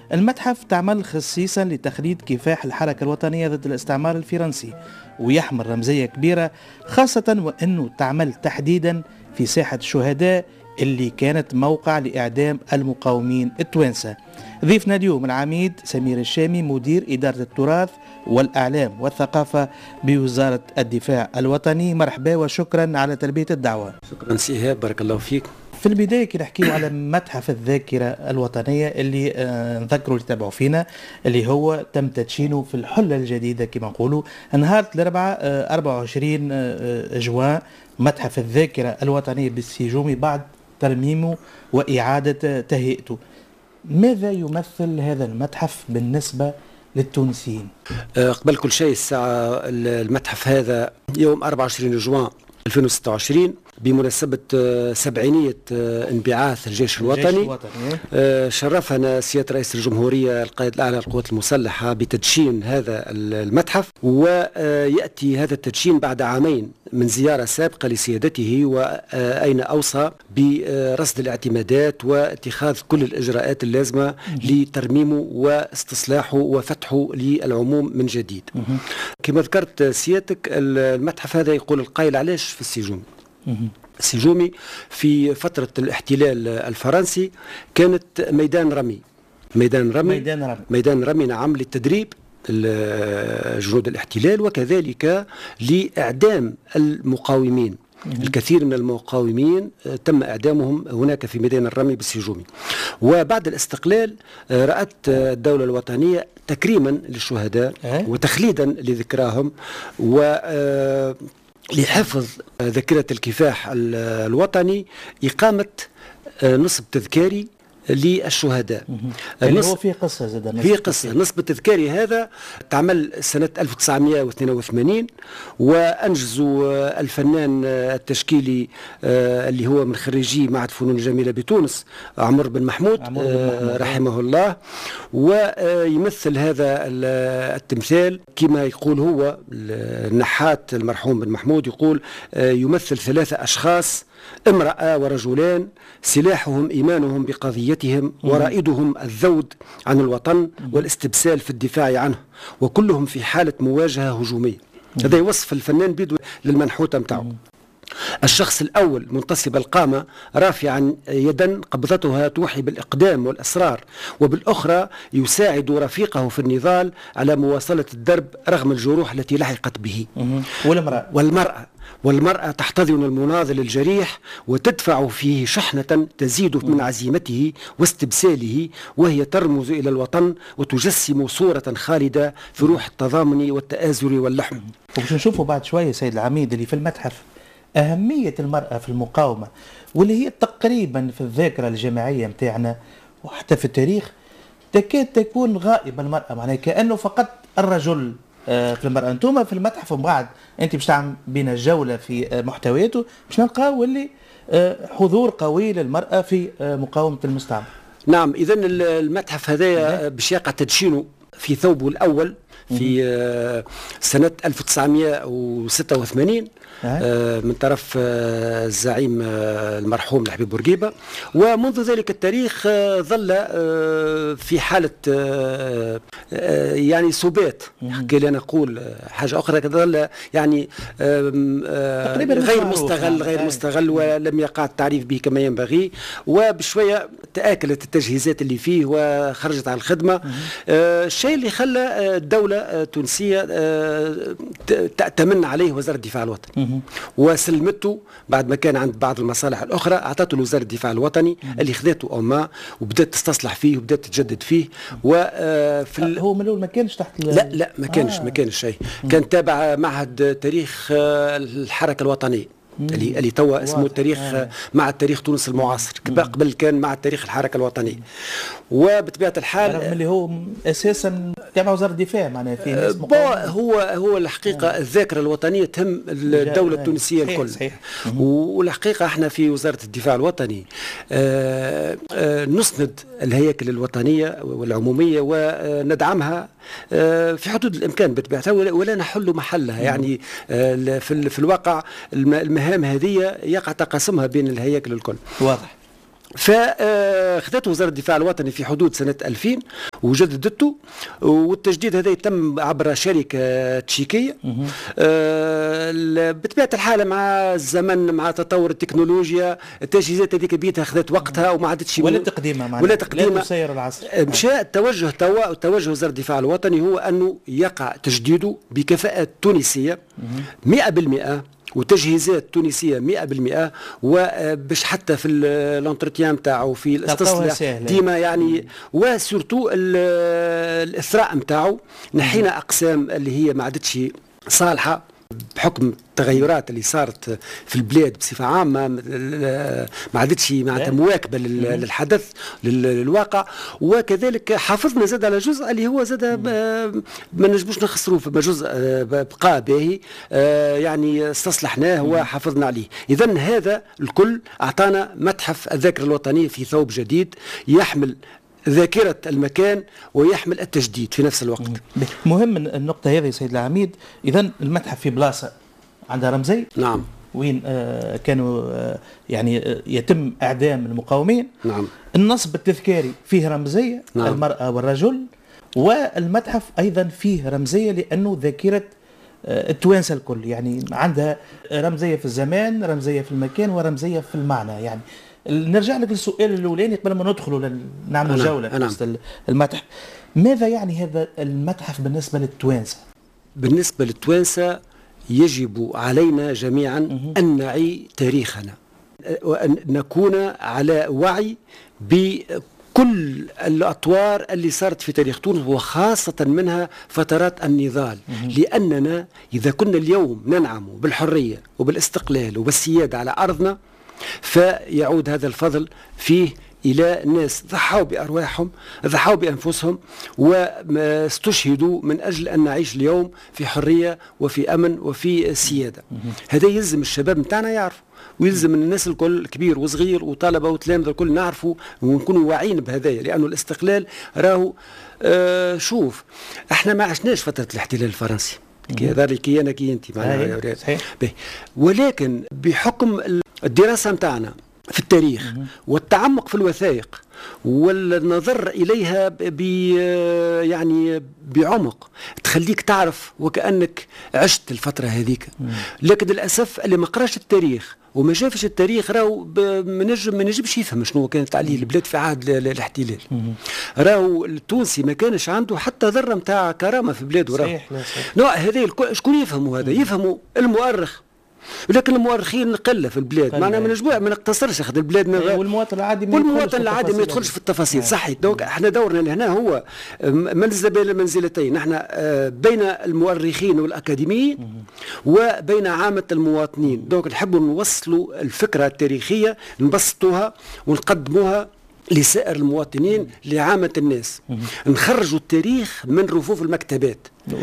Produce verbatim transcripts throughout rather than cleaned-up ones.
المتحف تعمل خصيصا لتخليد كفاح الحركة الوطنية ضد الاستعمار الفرنسي، ويحمل رمزية كبيرة، خاصة وأنه تعمل تحديدا في ساحة الشهداء اللي كانت موقع لإعدام المقاومين التوانسة. ضيفنا اليوم العميد سمير الشامي، مدير إدارة التراث والأعلام والثقافة بوزارة الدفاع الوطني. مرحبا وشكرا على تلبية الدعوة. شكرا سي إيهاب، بارك الله فيك. في البداية كي نحكيو على متحف الذاكرة الوطنية اللي آه نذكروا اللي تابعوا فينا، اللي هو تم تدشينه في الحلة الجديدة كما نقولوا نهار الأربعاء آه أربعة وعشرين آه جوان، متحف الذاكرة الوطنية بالسجومي بعد ترميمه وإعادة تهيئته. ماذا يمثل هذا المتحف بالنسبة للتونسيين؟ قبل كل شيء الساعة المتحف هذا يوم أربعة وعشرين جوان ألفين وستة وعشرين بمناسبة سبعينية انبعاث الجيش الوطني, الجيش الوطني. شرفنا سيادة رئيس الجمهورية القائد الأعلى للقوات المسلحة بتدشين هذا المتحف، ويأتي هذا التدشين بعد عامين من زيارة سابقة لسيادته، وأين أوصى برصد الاعتمادات واتخاذ كل الإجراءات اللازمة لترميمه واستصلاحه وفتحه للعموم من جديد. كما ذكرت سيادتك، المتحف هذا يقول القائل علاش في السجون. السجومي في فترة الاحتلال الفرنسي كانت ميدان رمي ميدان رمي ميدان رمي, ميدان رمي نعم، للتدريب جنود الاحتلال وكذلك لإعدام المقاومين. الكثير من المقاومين تم إعدامهم هناك في ميدان الرمي بالسجومي. وبعد الاستقلال رأت الدولة الوطنية تكريما للشهداء وتخليدا لذكراهم و لحفظ ذاكرة الكفاح الوطني إقامة نصب تذكاري للشهداء. اللي هو في قصة زاد في قصة نصب التذكاري هذا تعمل سنة ألف وتسعمائة واثنين وثمانين، وأنجزوا الفنان التشكيلي اللي هو من خريجي معهد فنون الجميلة بتونس عمر بن محمود, عمر بن محمود رحمه الله. ويمثل هذا التمثال كما يقول هو النحات المرحوم بن محمود، يقول يمثل ثلاثة أشخاص، امرأة ورجلان، سلاحهم إيمانهم بقضيتهم ورائدهم الذود عن الوطن والاستبسال في الدفاع عنه، وكلهم في حالة مواجهة هجومية. هذا يوصف الفنان بيدو للمنحوتة متاعه. الشخص الأول منتصب القامة رافعا يدا قبضتها توحي بالإقدام والإصرار، وبالأخرى يساعد رفيقه في النضال على مواصلة الدرب رغم الجروح التي لحقت به. والمرأة والمرأة والمرأة تحتضن المناضل الجريح وتدفع فيه شحنة تزيد من عزيمته واستبساله، وهي ترمز إلى الوطن وتجسم صورة خالدة في روح التضامن والتآزر واللحم. وباش نشوفوا بعد شوية سيد العميد اللي في المتحف أهمية المرأة في المقاومة، واللي هي تقريبا في الذاكرة الجماعية متاعنا وحتى في التاريخ تكاد تكون غائبة المرأة، معناها كأنه فقط الرجل في المرأة. أنتم في المتحف ومن بعد أنت باش تعمل بين الجولة في محتوياته باش نلقاو اللي حضور قوي للمرأة في مقاومة المستعمر. نعم، إذن المتحف هذا باش يقع تدشينه في ثوبه الأول في سنة ألف وتسعمائة وستة وثمانين من طرف الزعيم المرحوم الحبيب بورقيبة، ومنذ ذلك التاريخ ظل في حالة يعني سبات، كي لا نقول حاجة أخرى، ظل يعني غير مستغل غير مستغل ولم يقع التعريف به كما ينبغي، وبشوية تآكلت التجهيزات اللي فيه وخرجت على الخدمة. الشيء اللي خلى الدولة التونسية تأتمن عليه وزارة الدفاع الوطني وسلمته بعد ما كان عند بعض المصالح الأخرى، أعطته لوزارة الدفاع الوطني اللي خذته أوما وبدأت تستصلح فيه وبدأت تجدد فيه. وفي هو من الأول ما كانش تحت لا لا ما كانش آه. ما كانش شيء، كان تابع معهد تاريخ الحركة الوطنية اللي اللي توا اسمه التاريخ آه. مع التاريخ تونس المعاصر. قبل كان مع التاريخ الحركه الوطنيه. وبطبيعه الحال رغم اللي هو اساسا تابع وزاره الدفاع، معناها في ناس هو هو الحقيقه آه. الذاكره الوطنيه تهم الدوله التونسيه الكل. صحيح. والحقيقه احنا في وزاره الدفاع الوطني آآ آآ نسند الهياكل الوطنيه والعموميه وندعمها في حدود الامكان بطبيعتها، ولا نحل محلها. يعني في في الواقع المهام هذه يقع تقاسمها بين الهياكل الكل. واضح. فاخذته وزارة الدفاع الوطني في حدود سنة ألفين وجددته، والتجديد هذا يتم عبر شركة تشيكية. بطبيعة الحال مع الزمن مع تطور التكنولوجيا التجهيزات هذيك بيتها أخذت وقتها وما عادتش ولا تقديمها ولا تقديمها لا تسير العصر. مشى التوجه توا توجه وزارة الدفاع الوطني هو أنه يقع تجديده بكفاءة تونسية مئة بالمئة وتجهيزات تونسيه مئة بالمئة، وباش حتى في الانترتيان نتاعو في الاستصلاح ديما يعني، وسورتو الاثراء نتاعو نحينا اقسام اللي هي ما عادتش صالحه بحكم التغيرات اللي صارت في البلاد بصفه عامه، ما عادتش معناتها مواكبه للحدث للواقع. وكذلك حافظنا زاد على جزء اللي هو زاد ما نجموش نخسروه، فما جزء بقى باهي يعني استصلحناه وحافظنا عليه. اذا هذا الكل اعطانا متحف الذاكره الوطنيه في ثوب جديد يحمل ذاكرة المكان ويحمل التجديد في نفس الوقت. مهم النقطة هذه سيد العميد. إذن المتحف في بلاصة عندها رمزي، نعم، وين آه كانوا آه يعني آه يتم إعدام المقاومين، نعم، النصب التذكاري فيه رمزية، نعم، المرأة والرجل، والمتحف أيضا فيه رمزية لأنه ذاكرة آه التوانسة الكل، يعني عندها رمزية في الزمان، رمزية في المكان، ورمزية في المعنى. يعني نرجع لك للسؤال الاولاني قبل ما ندخلوا نعمل جوله في وسط المتحف. ماذا يعني هذا المتحف بالنسبه للتوانسه؟ بالنسبه للتوانسه يجب علينا جميعا ان نعي تاريخنا وان نكون على وعي بكل الاطوار اللي صارت في تاريخ تونس، وخاصه منها فترات النضال. لاننا اذا كنا اليوم ننعم بالحريه وبالاستقلال وبالسياده على ارضنا، فيعود هذا الفضل فيه إلى ناس ضحوا بأرواحهم، ضحوا بأنفسهم، واستشهدوا من أجل أن نعيش اليوم في حرية وفي أمن وفي سيادة. هذا يلزم الشباب متاعنا يعرفوا، ويلزم الناس الكل كبير وصغير وطلبة وتلامذة الكل نعرفوا ونكونوا واعيين بهذايا، لأنه الاستقلال راهو آه شوف احنا ما عشناش فترة الاحتلال الفرنسي كذلك كي أنا كي أنت معنا، ولكن بحكم الدراسة متاعنا في التاريخ والتعمق في الوثائق والنظر إليها ب يعني بعمق تخليك تعرف وكأنك عشت الفترة هذيك. لكن للأسف اللي ما قراش التاريخ وما شافش التاريخ راهو منجم ما نجمش يفهم شنو كانت عليه البلاد في عهد الاحتلال. راهو التونسي ما كانش عنده حتى ذرة متاع كرامة في بلاده. صحيح نوع هذا شكون يفهموا هذا؟ يفهموا المؤرخ، ولكن المؤرخين قله في البلاد، معنا من اسبوع ما نقتصرش اخذ البلاد من غير والمواطن العادي ما والمواطن العادي ما يدخلش في التفاصيل. صحيح. دونك احنا دورنا لهنا هو منزل بين المنزلتين، نحن بين المؤرخين والاكاديميين وبين عامه المواطنين. دونك نحبوا نوصلوا الفكره التاريخيه نبسطوها ونقدموها لسائر المواطنين لعامة الناس. نخرجوا التاريخ من رفوف المكتبات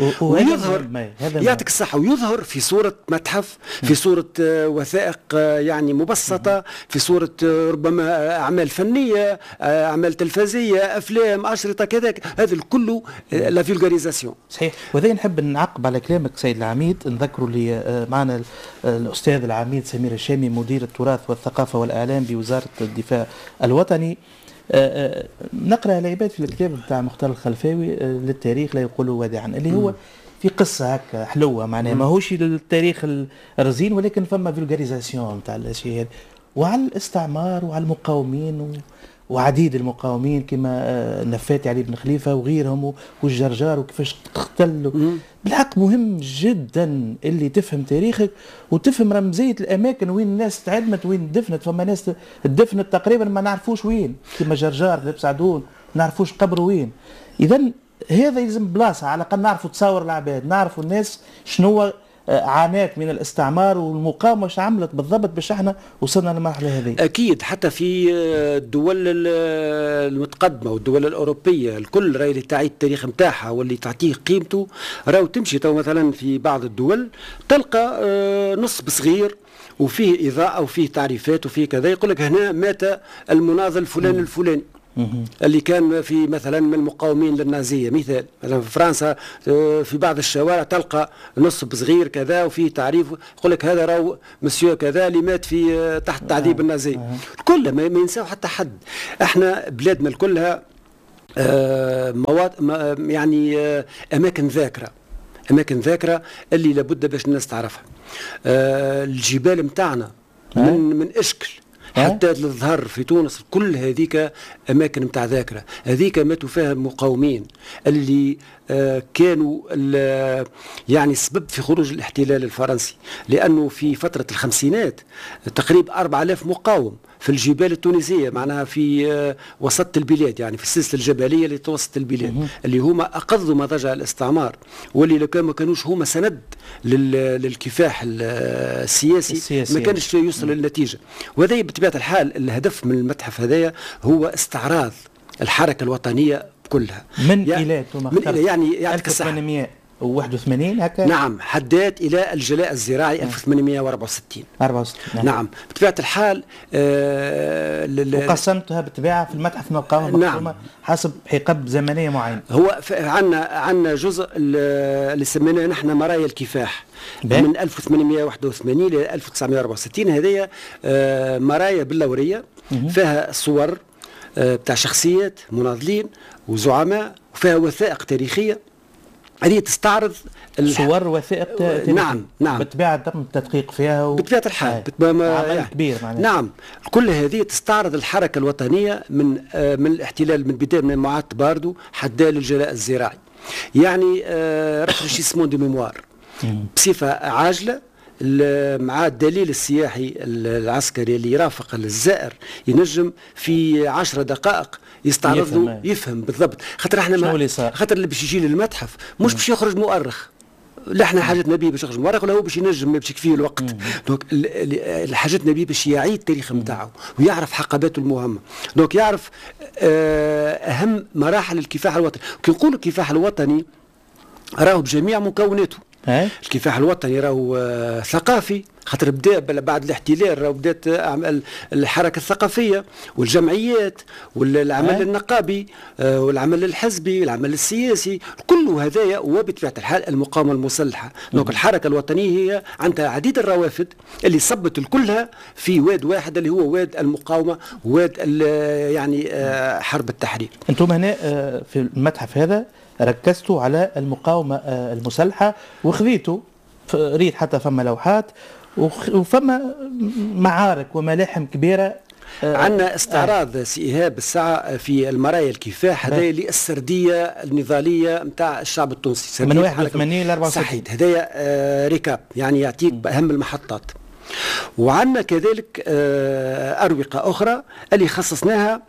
ويظهر، يعطيك الصحة، ويظهر في صورة متحف، في صورة وثائق يعني مبسطة، في صورة ربما أعمال فنية، أعمال تلفزية، أفلام، أشرطة، كذا. هذا الكل لا فيلغاريزاسيون. صحيح. وذي نحب نعقب على كلامك سيد العميد، نذكروا لي معنا الأستاذ العميد سمير الشامي مدير التراث والثقافة والإعلام بوزارة الدفاع الوطني. أه أه نقرأ العباد في الكتاب بتاع مختار الخلفاوي أه للتاريخ لا يقول وداعا، اللي هو في قصة هكا حلوة معناها ماهوش للتاريخ الرزين، ولكن فما فيلغاريزاسيون تاع الأشياء هذه، وعلى الاستعمار وعلى المقاومين و... وعديد المقاومين كما نفاتي علي بن خليفة وغيرهم والجرجار وكيفاش اختلوا. بالحق مهم جدا اللي تفهم تاريخك وتفهم رمزية الأماكن وين الناس تعلمت وين دفنت. فما ناس دفنت تقريبا ما نعرفوش وين، كما جرجار لبس عدون ما نعرفوش قبره وين. إذا هذا يلزم بلاصة على الأقل نعرفوا تصور العباد، نعرفوا الناس شنو عانات من الاستعمار والمقاومة واش عملت بالضبط باش احنا وصلنا للمرحلة هذه. أكيد حتى في الدول المتقدمة والدول الأوروبية الكل راهي اللي تعيد التاريخ نتاعها واللي تعطيه قيمته. راهو تمشي تو مثلا في بعض الدول تلقى نصب صغير وفيه إضاءة وفيه تعريفات وفيه كذا، يقول لك هنا مات المناضل فلان الفلاني. اللي كان في مثلا من المقاومين للنازيه. مثال مثلا في فرنسا في بعض الشوارع تلقى نصب صغير كذا وفيه تعريف يقول لك هذا راهو مسيو كذا اللي مات في تحت تعذيب النازيه. الكل ما ينساو حتى حد. احنا بلادنا الكلها آه مواد يعني آه اماكن ذاكره اماكن ذاكره اللي لابد باش الناس تعرفها. آه الجبال متاعنا من من اشكل حتى الظهر في تونس، كل هذيك اماكن متاع ذاكره. هذيك ماتوا فيها المقاومين اللي آه كانوا يعني سبب في خروج الاحتلال الفرنسي، لانه في فتره الخمسينات تقريبا أربعة آلاف مقاوم في الجبال التونسيه، معناها في آه وسط البلاد، يعني في السلسله الجبليه اللي توسط البلاد، اللي هما اقضوا مضاجع الاستعمار، واللي لو كان ما كانوش هما سند للكفاح السياسي, السياسي ما كانش يوصل للنتيجه. وهذا بطبيعه الحال الهدف من المتحف هذايا هو استعراض الحركه الوطنيه كلها من يعني الى من يعني يعني ألف وثمانمائة وواحد وثمانين هكا. نعم، حدات الى الجلاء الزراعي ألف وثمانمائة وأربعة وستين. أربعة وستين نعم. نعم بطبيعه الحال آه وقسمتها بالطبيعه في المتحف نلقاها مقسومه نعم. حسب حقب زمنيه معينه. هو عندنا عندنا جزء اللي سميناه نحن مرايا الكفاح بيه؟ من ألف وثمانمائة وواحد وثمانين الى ألف وتسعمائة وأربعة وستين. هذه آه مرايا باللوريه فيها صور آه بتاع شخصيات مناضلين وزعماء، وفيها وثائق تاريخيه. هذه تستعرض صور وثائق تاريخية. نعم نعم بالطبيعة تم التدقيق فيها و... بطبيعة الحال عمل يعني كبير معناته. نعم كل هذه تستعرض الحركة الوطنية من آه من الاحتلال، من بداية من معاهدة باردو حتى للجلاء الزراعي. يعني آه رافريشيسمون دو ميموار بصفة عاجلة، مع الدليل السياحي العسكري اللي يرافق الزائر ينجم في عشر دقائق يستعرض له يفهم, يفهم بالضبط. خاطر احنا ما خاطر اللي باش يجي للمتحف مش باش يخرج مؤرخ، لا احنا حاجتنا به باش يخرج مؤرخ، ولا هو باش ينجم باش يكفيه الوقت. دونك حاجتنا به باش يعيد التاريخ نتاعو ويعرف حقباته المهمه. دونك يعرف اهم مراحل الكفاح الوطني. كي نقولوا الكفاح الوطني راهو بجميع مكوناته. الكفاح الوطني راهو آه ثقافي، خاطر بدا بعد الاحتلال راهو بدات الحركه الثقافيه والجمعيات والعمل أه؟ النقابي آه والعمل الحزبي والعمل السياسي، كل هذايا وبطبيعه الحال المقاومه المسلحه. دونك الحركه الوطنيه هي عندها عديد الروافد اللي صبت الكلها في واد واحد اللي هو واد المقاومه، واد يعني آه حرب التحرير. انتم هنا آه في المتحف هذا ركزتوا على المقاومة المسلحة وخذيتوا، ريت حتى فما لوحات وفما معارك وملاحم كبيرة. عندنا استعراض آه. سي إيهاب الساعة في المرايا الكفاح هذايا للسردية النضالية نتاع الشعب التونسي من واحد وثمانين ل أربعة وستين. صحيح، هذايا آه ريكاب يعني يعطيك م. أهم المحطات. وعندنا كذلك آه أروقة أخرى اللي خصصناها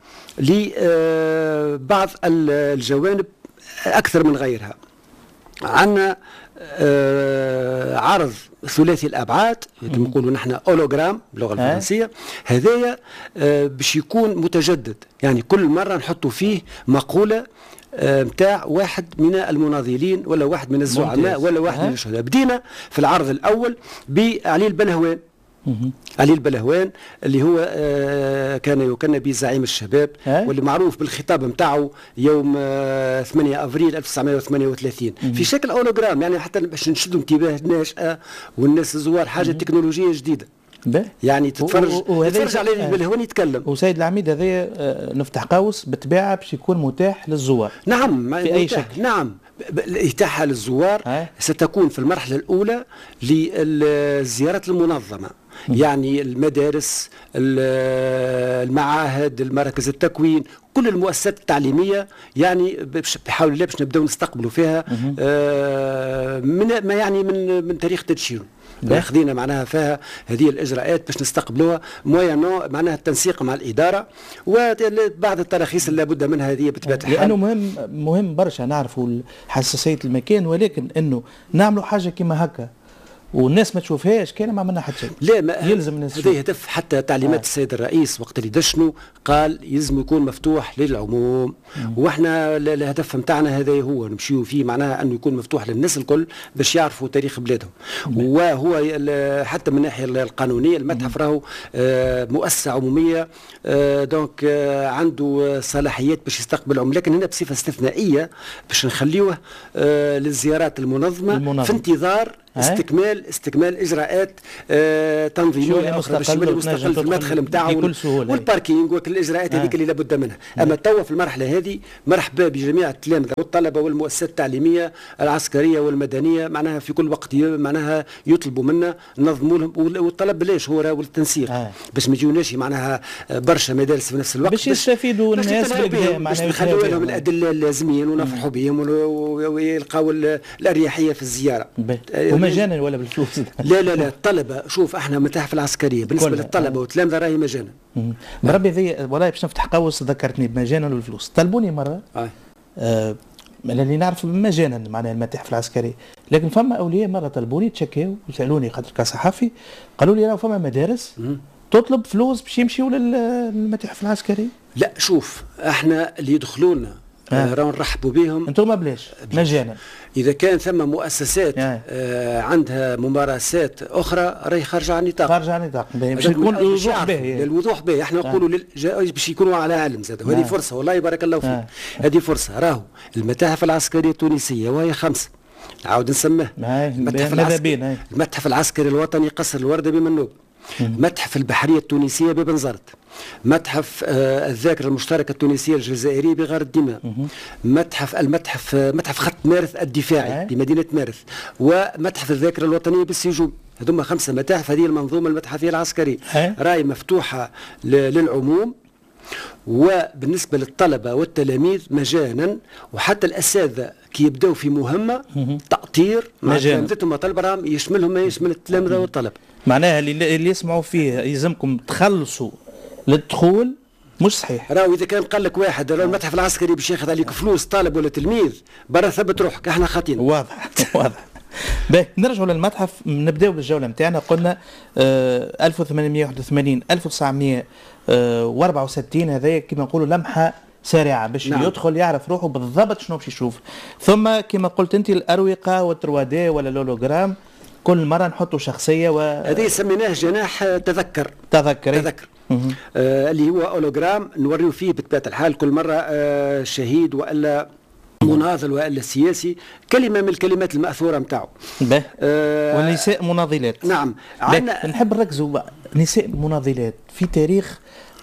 لبعض الجوانب أكثر من غيرها. عندنا آه عرض ثلاثي الأبعاد نقولوا نحن أولوغرام باللغة الفرنسية. هذايا آه باش يكون متجدد، يعني كل مرة نحطوا فيه مقولة متاع آه واحد من المناضلين ولا واحد من الزعماء ولا واحد من الشهداء. بدينا في العرض الأول بعلي البلهوان. علي البلهوان اللي هو آه كان يكن به زعيم الشباب، واللي معروف بالخطاب نتاعو يوم آه ثمانية أفريل ألف وتسعمائة وثمانية وثلاثين في شكل أولوغرام، يعني حتى باش نشدوا انتباه الناشئة والناس الزوار حاجة تكنولوجية جديدة. به. يعني تتفرج تتفرج على البلهوان يتكلم. وسيد العميد هذا آه نفتح قوس بالطبيعة باش يكون متاح للزوار. نعم في أي شكل. نعم الإتاحة للزوار هاي. ستكون في المرحلة الأولى للزيارات المنظمة، يعني المدارس، المعاهد، المراكز التكوين، كل المؤسسات التعليمية، يعني بحول الله باش نبداو نستقبلوا فيها آه من ما يعني من من تاريخ تدشين. خذينا معناها فيها هذه الاجراءات باش نستقبلوها مويانو معناها التنسيق مع الاداره وبعض التراخيص اللي لابد منها هذه بطبيعه الحال، لانه مهم مهم برشا نعرفوا حساسيه المكان، ولكن انه نعملوا حاجه كما هكا والناس ما تشوفهاش كان ما عملنا حتى شيء. لا ما يلزم الناس هذا هدف حتى تعليمات آه. السيد الرئيس وقت اللي دشنوا قال يلزم يكون مفتوح للعموم، واحنا الهدف نتاعنا هذا هو نمشيو فيه، معناها انه يكون مفتوح للناس الكل باش يعرفوا تاريخ بلادهم. وهو حتى من الناحيه القانونيه المتحف راهو مؤسسه عموميه، دونك عنده صلاحيات باش يستقبل العموم، لكن هنا بصفه استثنائيه باش نخليوه للزيارات المنظمه, المنظمة. في انتظار استكمال استكمال اجراءات آه تنظيميه اخرى باش يولي مستقل في المدخل نتاعو والباركينغ وكل الاجراءات هذيك اللي لابد منها. اما توا في المرحله هذه مرحبا بجميع التلامذه والطلبه والمؤسسات التعليميه العسكريه والمدنيه، معناها في كل وقت معناها يطلبوا منا ننظموا لهم، والطلب ليش هو راهو التنسيق آه. باش ما يجوناش معناها برشا مدارس في نفس الوقت باش يستفيدوا الناس بالكدا، باش نخلوا لهم الادله اللازمين ونفرحوا بهم ويلقاو الاريحيه في الزياره مجانا ولا بالفلوس؟ لا لا لا الطلبه شوف احنا المتاحف العسكريه بالنسبه للطلبه والتلامذه راهي مجانا. بربي ذي والله باش نفتح قوس ذكرتني بمجانا والفلوس، طلبوني مره آه. آه اللي نعرف مجانا معناها المتاحف العسكريه، لكن فما اولياء مره طلبوني تشكاو وسالوني خاطر كصحفي قالوا لي راه فما مدارس مم. تطلب فلوس باش يمشيوا للمتاحف العسكريه. لا شوف احنا اللي يدخلونا آه. راهو نرحبوا بهم انتم بلاش مجانا. اذا كان ثم مؤسسات آه. آه عندها ممارسات اخرى راهي خارجه عن النطاق، خارجه عن النطاق باش يكون الوضوح به. للوضوح به احنا نقولوا آه. باش يكونوا على علم زاد، وهذه آه. فرصه والله بارك الله فيك. هذه آه. فرصه. راهو المتاحف العسكريه التونسيه وهي خمسه نعاود نسميه المتحف, العسكري. المتحف العسكري الوطني قصر الورده بمنوب، متحف البحريه التونسيه ببنزرت، متحف آه الذاكره المشتركه التونسيه الجزائريه بغار الدماء، متحف المتحف آه متحف خط مارث الدفاعي بمدينه مارث، ومتحف الذاكره الوطنيه بالسجون. هذوما خمسه متاحف. هذه المنظومه المتحفيه العسكريه راهي مفتوحه للعموم، وبالنسبه للطلبه والتلاميذ مجانا، وحتى الاساتذه كي يبداو في مهمه تأطير مع تلامذتهم وطلبه راهم يشملهم ما يشمل التلامذه والطلبه. معناها اللي, اللي يسمعوا فيه يلزمكم تخلصوا للدخول مش صحيح. راهو اذا كان قال لك واحد راه المتحف العسكري باش ياخذ عليك فلوس طالب ولا تلميذ برا ثبت روحك احنا خاطين. واضح واضح. باهي نرجعوا للمتحف، نبداو بالجوله نتاعنا. قلنا آه ألف وثمانمائة وواحد وثمانين ألف وتسعمائة وأربعة وستين هذايا كما نقولوا لمحه سريعه باش نعم. يدخل يعرف روحه بالضبط شنو باش يشوف. ثم كما قلت انت الاروقه والتروادي ولا اللولوغرام كل مره نحطوا شخصيه و هذه سميناه جناح تذكر تذكر تذكر آه اللي هو اولوغرام نوريو فيه بطبيعه الحال كل مره آه شهيد والا مناضل والا سياسي، كلمه من الكلمات الماثوره نتاعو. آه ونساء مناضلات. نعم عندنا نحب نركزوا نساء مناضلات في تاريخ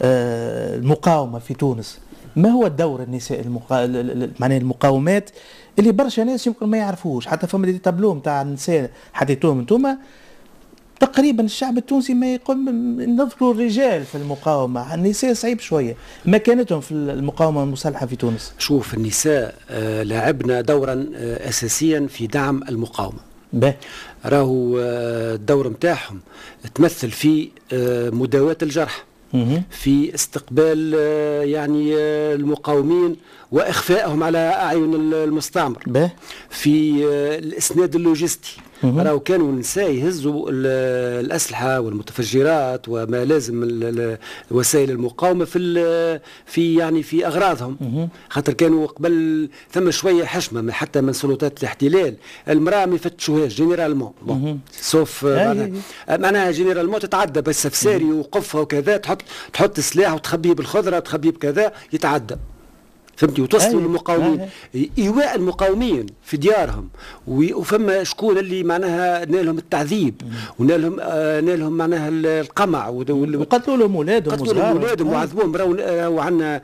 آه المقاومه في تونس. ما هو دور النساء المقا... معناها المقاومات اللي برشا ناس يمكن ما يعرفوش، حتى فما دي تابلو نتاع النساء حطيتوهم انتوما تقريبا الشعب التونسي ما يقوم نذكروا الرجال في المقاومه، النساء صعيب شويه مكانتهم في المقاومه المسلحه في تونس. شوف النساء آه لعبنا دورا آه اساسيا في دعم المقاومه. به راهو آه الدور نتاعهم تمثل في آه مداواة الجرح، في استقبال آه يعني آه المقاومين واخفائهم على اعين المستعمر، به في آه الاسناد اللوجستي. راهو كانوا النساء يهزوا الاسلحه والمتفجرات وما لازم وسائل المقاومه في في يعني في اغراضهم، خاطر كانوا قبل ثم شويه حشمه حتى من سلطات الاحتلال، المراه ما يفتشوهاش جينيرالمون سوف معناها, معناها جينيرالمون تتعدى بالسفساري وقفها وكذا، تحط تحط السلاح وتخبيه بالخضره تخبيه بكذا يتعدى، فهمتي، وتصلوا للمقاومين ايواء المقاومين في ديارهم، وفما شكون اللي معناها نالهم التعذيب ونالهم آه نالهم معناها القمع وقتلوا لهم اولادهم قتلوا لهم اولادهم وعذبوهم. راهو عندنا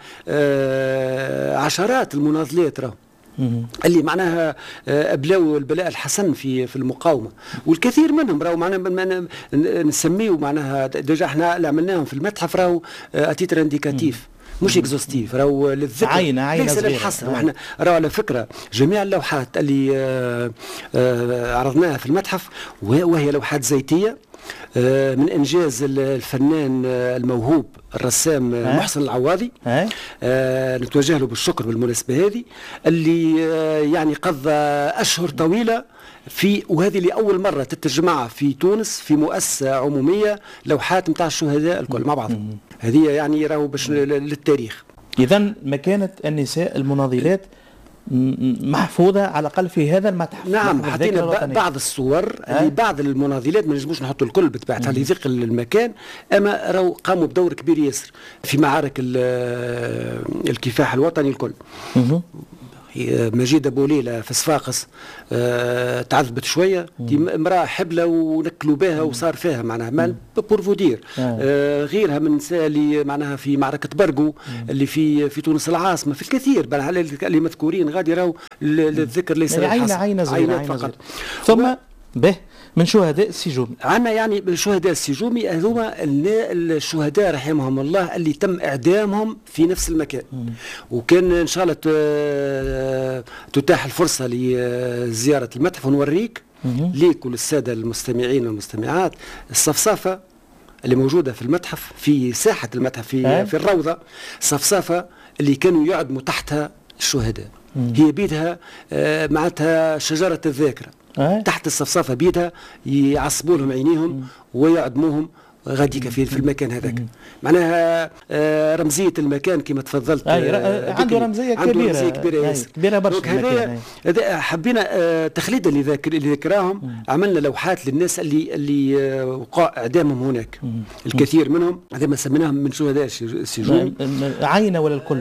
آه عشرات المناضلات راهو اللي معناها ابلاو البلاء الحسن في في المقاومه، والكثير منهم راهو معناها نسميه معناها ديجا احنا اللي عملناهم في المتحف راهو اتيتر انديكاتيف مش اكزوستيف، راهو للذكر عينه عينه ليس للحصر. واحنا راهو على فكره جميع اللوحات اللي آآ آآ عرضناها في المتحف وهي لوحات زيتيه من انجاز الفنان الموهوب الرسام أه؟ محسن العواضي. أه؟ آه نتوجه له بالشكر بالمناسبه هذه، اللي آه يعني قضى اشهر طويله في، وهذه لاول مره تتجمع في تونس في مؤسسه عموميه لوحات نتاع الشهداء الكل مع بعض. هذه يعني راهو باش للتاريخ. اذا مكانه النساء المناضلات محفوظه على الاقل في هذا المتحف. نعم، حطينا بعض الصور أه؟ لبعض المناضلات، ما نجموش نحطوا الكل بطبيعتها لضيق المكان، اما راهو قاموا بدور كبير ياسر في معارك الكفاح الوطني الكل. مه. مجيدة بوليلة في صفاقس آه تعذبت شوية، امرأة حبلة ونكلوا بها وصار فيها معناها بورفودير. آه غيرها من نساء اللي معناها في معركة برقو اللي في في تونس العاصمة، في الكثير اللي مذكورين غادي راهو للذكر ليس عينة عينة عينة فقط. ثم و... به من شهداء السجومي عندنا يعني شهداء السجومي هذوما الشهداء رحمهم الله اللي تم اعدامهم في نفس المكان. مم. وكان ان شاء الله تتاح الفرصه لزياره المتحف ونوريك ليك وللساده المستمعين والمستمعات الصفصافه اللي موجوده في المتحف، في ساحه المتحف في أه؟ في الروضه، الصفصافه اللي كانوا يعدموا تحتها الشهداء. مم. هي بيدها آه معناتها شجره الذاكره. أه؟ تحت الصفصافه بيدها يعصبوا لهم عينيهم ويعدموهم غاديك في في المكان هذاك. معناها آه رمزيه المكان كما تفضلت. آه عنده رمزيه كبيره، عنده رمزيه كبيره ياسر كبيره برشا. هذا حبينا آه تخليدا لذكراهم، عملنا لوحات للناس اللي اللي آه وقع اعدامهم هناك. مم. الكثير منهم هذا ما سميناهم من شهداء السجون. عينه ولا الكل؟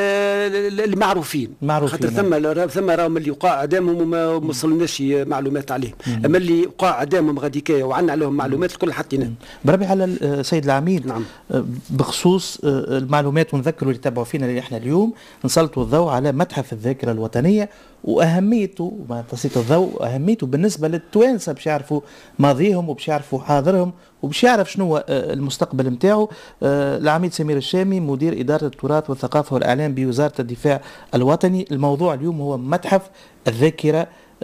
اللي معروفين معروفين خاطر ثم ثم راهم اللي وقع اعدامهم وما وصلناش معلومات عليهم. مم. اما اللي وقع اعدامهم غاديك وعنا عليهم معلومات الكل حطيناه. على السيد العميد. نعم. بخصوص المعلومات، ونذكروا اللي تابعوا فينا اللي احنا اليوم نسلطوا الضوء على متحف الذاكره الوطنيه واهميته، ما تسليط الضوء اهميته بالنسبه للتوانسه باش يعرفوا ماضيهم وباش يعرفوا حاضرهم وباش يعرف شنو هو المستقبل نتاعو. العميد سمير الشامي مدير اداره التراث والثقافه والاعلام بوزاره الدفاع الوطني. الموضوع اليوم هو متحف الذاكره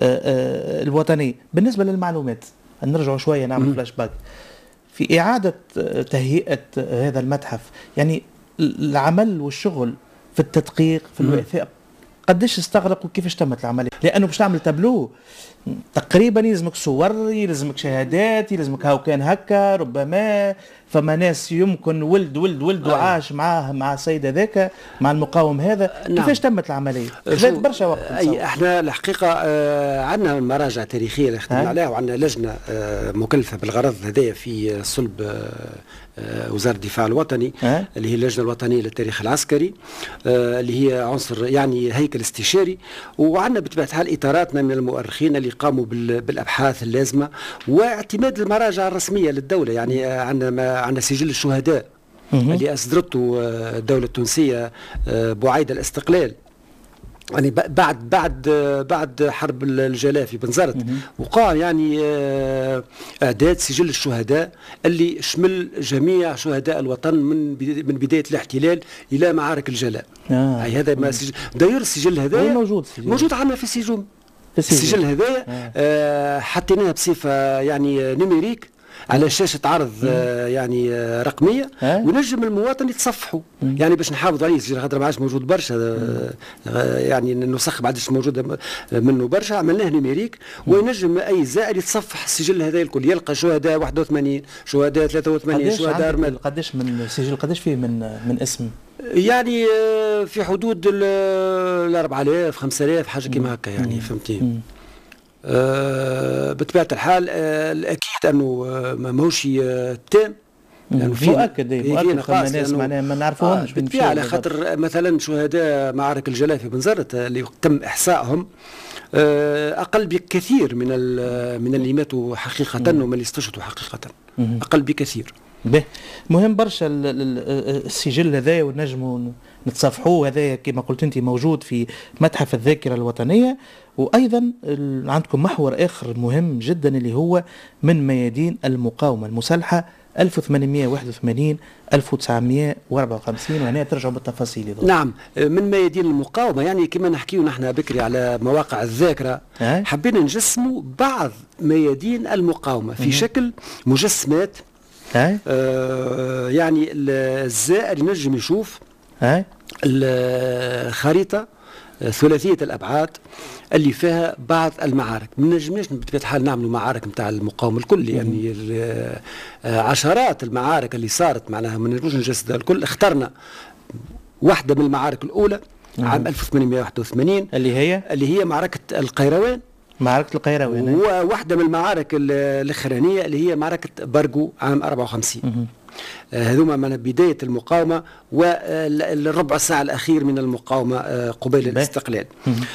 الوطنيه. بالنسبه للمعلومات نرجعوا شويه نعمل فلاش باك في إعادة تهيئة هذا المتحف، يعني العمل والشغل في التدقيق في الوثائق قديش استغرق وكيفاش تمت العملية؟ لأنه باش تعمل تابلو تقريبا يلزمك صور، يلزمك شهادات، يلزمك هاو كان هكا، ربما فما ناس يمكن ولد ولد ولد وعاش معاه مع السيد هذاك مع المقاوم هذا. نعم. كيفاش تمت العملية؟ خذت برشا وقت. أي احنا الحقيقة آه عندنا مراجع تاريخية اللي خدمنا عليها، وعندنا لجنة آه مكلفة بالغرض هذايا في صلب آه وزارة الدفاع الوطني أه؟ اللي هي اللجنة الوطنية للتاريخ العسكري آه اللي هي عنصر يعني هيكل استشاري، وعندنا بطبيعة الحال إطاراتنا من المؤرخين اللي قاموا بالأبحاث اللازمة واعتماد المراجع الرسمية للدولة. يعني آه عندنا عندنا سجل الشهداء اللي أصدرته الدولة التونسية بعيد الاستقلال، يعني بعد بعد بعد حرب الجلاء في بنزرت، وقع يعني اعداد سجل الشهداء اللي شمل جميع شهداء الوطن من من بدايه الاحتلال الى معارك الجلاء. آه. هذا ما سجل داير السجل هذا موجود موجود عندنا في السجون. السجل هذايا آه. حطيناه بصفه يعني نيميريك على شاشة عرض آه يعني آه رقمية، ونجم المواطن يتصفحوا يعني باش نحافظ عليه. السجل خاطر ما عادش موجود برشا آه يعني النسخ ما عادش موجودة منه برشا، عملناه نيميريك وينجم أي زائر يتصفح السجل هذا الكل، يلقى شهداء واحد وثمانين، شهداء ثلاثة وثمانين، شهداء أرمل. قداش من السجل قداش فيه من من اسم؟ يعني آه في حدود ال أربعة آلاف خمسة آلاف حاجة كيما هكا يعني. فهمتي؟ آه بطبيعة الحال آه الأكيد أنه آه ماهوش آه تام، يعني في مؤكد مؤكد فما ناس معناها ما نعرفوهمش. آه بالفعل على خاطر مثلا شهداء معارك الجلاء في بنزرت اللي تم إحصائهم آه أقل بكثير من من اللي ماتوا حقيقة ومن اللي استشهدوا حقيقة، أقل بكثير. به مهم برشا السجل هذا ونجموا نتصفحوه. هذا كما قلت انت موجود في متحف الذاكرة الوطنية. وأيضا عندكم محور آخر مهم جدا اللي هو من ميادين المقاومة المسلحة ألف وثمانمائة وواحد وثمانين ألف وتسعمائة وأربعة وخمسين، وهنا ترجعوا بالتفاصيل. نعم، من ميادين المقاومة يعني كما نحكيو نحن بكري على مواقع الذاكرة، حبينا نجسموا بعض ميادين المقاومة في شكل مجسمات. آه يعني الزائر ينجم يشوف الخريطة ثلاثية الأبعاد اللي فيها بعض المعارك. ما نجمناش بطبيعة الحال نعملوا معارك نتاع المقاومة الكل، يعني عشرات المعارك اللي صارت معناها ما نجموش نجسدها الكل. اخترنا واحدة من المعارك الأولى عام ألف وثمانمائة وواحد وثمانين اللي هي اللي هي معركة القيروان، معركة القيروان، وواحدة من المعارك الأخرانية اللي هي معركة برقو عام أربعة وخمسين. هذوما من بداية المقاومة والربع ساعة الأخير من المقاومة قبيل الاستقلال.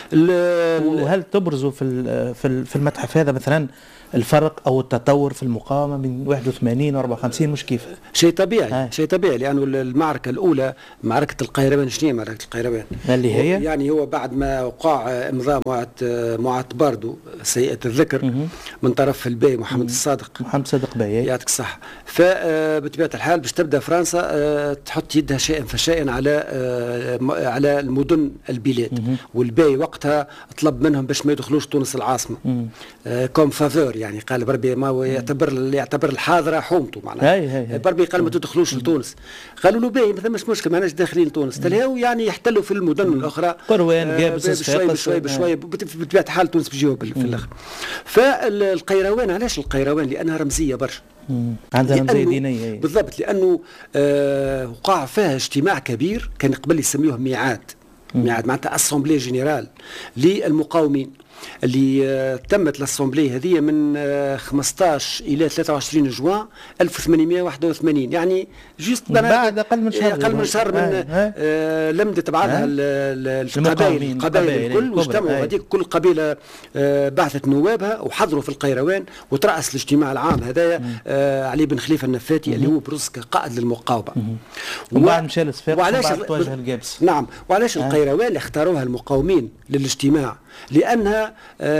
وهل تبرزوا في في المتحف هذا مثلا الفرق أو التطور في المقاومة من واحد وثمانين و أربعة وخمسين؟ مش كيف؟ شيء طبيعي. آه. شيء طبيعي، لأنه المعركة الأولى معركة القيروان. شنو هي معركة القيروان؟ اللي هي يعني هو بعد ما وقع إمضاء معاهدة باردو سيئة الذكر م- من طرف الباي محمد م- الصادق محمد الصادق باي، يعطيك الصحة. فبطبيعة الحال باش تبدأ فرنسا تحط يدها شيئا فشيئا على على المدن البلاد، م- والباي وقتها طلب منهم باش ما يدخلوش تونس العاصمة كوم فافور، يعني قال بربي ما يعتبر يعتبر الحاضره حومته معناها. بربي قال ما تدخلوش لتونس. قالوا له باهي ما ثماش مشكل، ماناش داخلين لتونس. تلهاو يعني يحتلوا في المدن الاخرى قروان جابس بشوي بشوي بشوي بطبيعه الحال تونس بيجيو في الاخر. فالقيروان علاش القيروان؟ لانها رمزيه برشا، عندها رمزيه دينيه بالضبط، لانه آه وقع فيها اجتماع كبير كان قبل يسميوه ميعاد، ميعاد معناتها اسامبلي جينيرال للمقاومين، اللي تمت الاسامبلي هذه من خمسطاش الى ثلاثة وعشرين جوان ألف وثمانمائة وواحد وثمانين، يعني جوست بعد اقل من شهر اقل من شهر من آه. آه لمدت بعدها القبائل القبائل الكل، واجتمعوا هذيك كل قبيله آه بعثت نوابها وحضروا في القيروان، وترأس الاجتماع العام هذايا آه علي بن خليفه النفاتي اللي هو بروز قائد للمقاومه. ومن بعد مشى للصفاقس وبعد توجه الجابس. نعم، وعلاش آه. القيروان اختاروها المقاومين للاجتماع؟ لأنها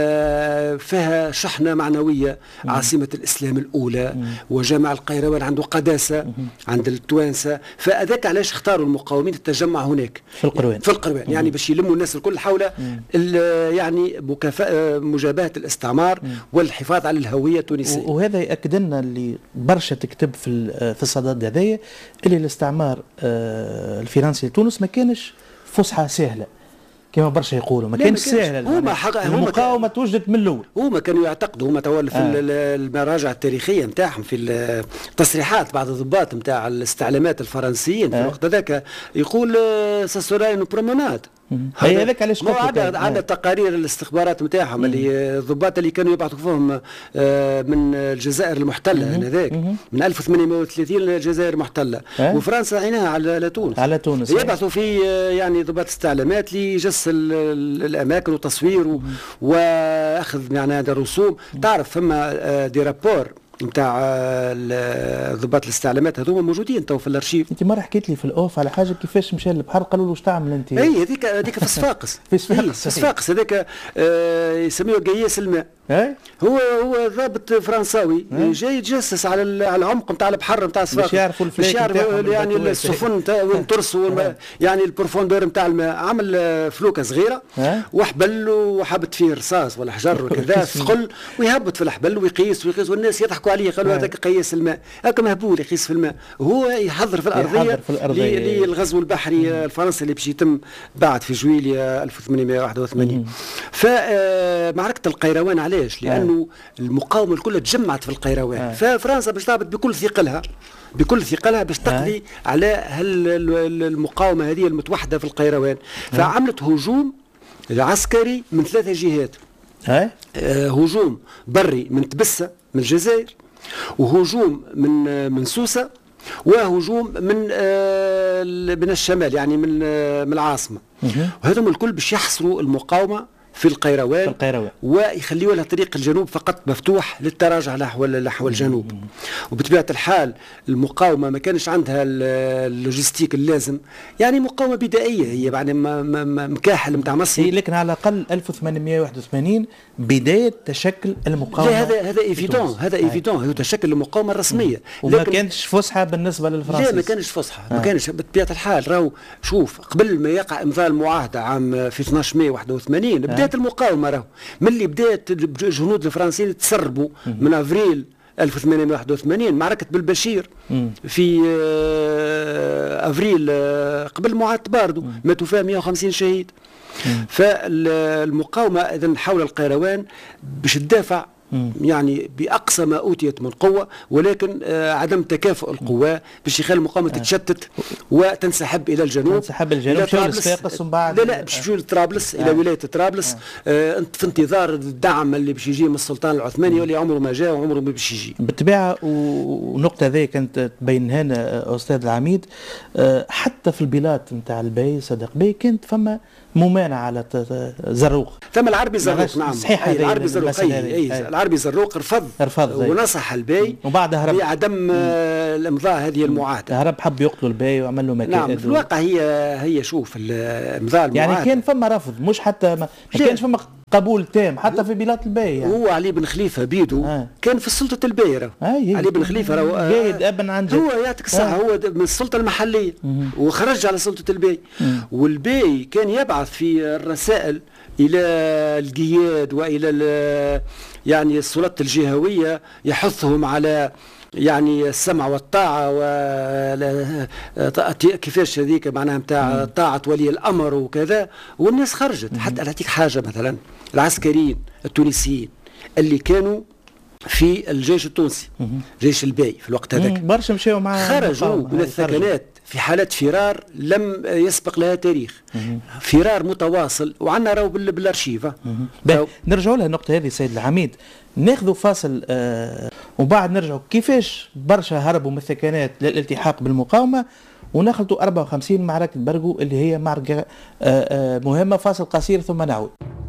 فيها شحنة معنوية، عاصمة الإسلام الأولى، وجامع القيروان عنده قداسة عند التوانسة، فأذاك علاش اختاروا المقاومين التجمع هناك في القروان. في القروان يعني باش يلموا الناس الكل حول يعني مكافأة مجابهة الاستعمار والحفاظ على الهوية التونسية. وهذا يأكد لنا اللي برشا تكتب في في الصدد هذايا اللي الاستعمار الفرنسي لتونس ما كانش فسحة سهلة كما برشا يقولوا، ما كانش سهل. هما حق المقاومه توجدت من الاول. هما كانوا يعتقدوا، هما تولوا في آه. المراجع التاريخيه نتاعهم في التصريحات بعض الضباط نتاع الاستعلامات الفرنسيين في آه. الوقت هذاك يقول ساسوراين بروموناد. هي هذاك علاش عندنا عندنا تقارير الاستخبارات نتاعهم اللي الضباط اللي كانوا يبعثوا فيهم من الجزائر المحتله هذاك من ألف وثمانمائة وثلاثين الجزائر محتله، أه؟ وفرنسا عيناها على تونس على تونس يبعثوا في يعني ضباط استعلامات لجس الاماكن وتصوير واخذ يعني الرسوم. تعرف فما دي رابور نتاع ضباط الاستعلامات هذوما موجودين تو في الارشيف. انت مره حكيت لي في الاوف على حاجه كيفاش مشى للبحر، قالوا له واش تعمل انت؟ اي هذيك هذيك في صفاقس في صفاقس في صفاقس هذاك آه يسميوه قياس الماء. اي هو هو ضابط فرنساوي جاي يتجسس على على العمق نتاع البحر نتاع صفاقس باش يعرفوا الفلاك نتاعهم يعني السفن وين ترسوا يعني البروفوندور نتاع الماء. عمل فلوكه صغيره وحبل وحبت فيه رصاص ولا حجر وكذا ثقل ويهبط في الحبل ويقيس ويقيس والناس يضحكوا عليه قالوا هذاك قياس الماء هكا مهبول يقيس في الماء وهو يحضر في الارضيه للغزو البحري الفرنسي اللي باش يتم بعد في جويليا ألف وثمانمائة وواحد وثمانين. فمعركه القيروان علاش؟ لانه المقاومه الكل تجمعت في القيروان، ففرنسا باش تعبت بكل ثقلها بكل ثقلها باش تقضي على المقاومه هذه المتوحده في القيروان. فعملت هجوم عسكري من ثلاثه جهات. آه هجوم بري من تبسه من الجزائر، وهجوم من من سوسه، وهجوم من من الشمال يعني من من العاصمه. وهذم الكل باش يحصروا المقاومه في القيروان, في القيروان. ويخليوا لها طريق الجنوب فقط مفتوح للتراجع نحو نحو الجنوب. وبطبيعة الحال المقاومة ما كانش عندها اللوجستيك اللازم، يعني مقاومة بدائية هي بعد ما مكاحل نتاع مصر. لكن على الأقل ألف وثمانمائة وواحد وثمانين بداية تشكل المقاومة. لا هذا هذا ايفيدون، هذا ايفيدون هو تشكل المقاومة الرسمية. وما كانش فسحة بالنسبة للفرنسيين. لا ما كانش فسحة، ما كانش بطبيعة الحال. راهو شوف قبل ما يقع امضاء المعاهدة عام في اثناش مئة وواحد وثمانين بدات المقاومة. راهو ملي بدات الجنود الفرنسيين تسربوا من افريل ألف وثمانمائة وواحد وثمانين معركة بالبشير في افريل قبل معاهدة باردو ماتوا فيها مئة وخمسين شهيد. فالمقاومة اذا حول القيروان باش تدافع يعني بأقصى ما أوتيت من قوة، ولكن آه عدم تكافؤ القوى باش يخلي المقاومة تتشتت وتنسحب إلى الجنوب. تنسحب الجنوب صفاقس ومن بعد لا لا باش يمشيو لطرابلس آه. إلى ولاية طرابلس آه. آه في انتظار الدعم اللي باش يجي من السلطان العثماني واللي عمره ما جاء وعمره ما باش يجي. بالطبيعة ونقطة ذي كانت تبين هنا أستاذ العميد، آه حتى في البلاد نتاع البي صدق بي كانت فما ممانعة على زروق. ثم العربي زروق نعم صحيح. أي العربي زروق أي, أي, أي العربي زروق رفض, رفض ونصح البي وبعدها هرب بعدم الامضاء هذه المعاهدة. هرب حب يقتلوا البي وعمل له مكائد. نعم في الواقع هي هي شوف الامضاء المعاهدة يعني كان فما رفض مش حتى ما, ما كانش فما قبول تام حتى في بلاد البي. يعني هو علي بن خليفة بيدو آه. كان في السلطة البي راهو آه علي بن خليفة راهو آه جيد ابن عن جد. هو يعطيك الصحة آه. هو من السلطة المحلية وخرج على سلطة البي. والبي كان يبعث في الرسائل إلى القياد وإلى يعني السلطات الجهوية يحثهم على يعني السمع والطاعة و كيفاش هذيك معناها نتاع طاعة ولي الأمر وكذا، والناس خرجت. حتى نعطيك حاجة مثلا العسكريين التونسيين اللي كانوا في الجيش التونسي جيش البي في الوقت هذاك برشا مشاو مع خرجوا من الثكنات في حالة فرار لم يسبق لها تاريخ. فرار متواصل وعنا راهو بالارشيفه. نرجعوا لها النقطة هذه سيد العميد، ناخذوا فاصل آه وبعد نرجعوا كيفاش برشا هربوا من الثكنات للالتحاق بالمقاومة، وناخذوا أربعة وخمسين معركة برقو اللي هي معركة آه آه مهمة. فاصل قصير ثم نعود.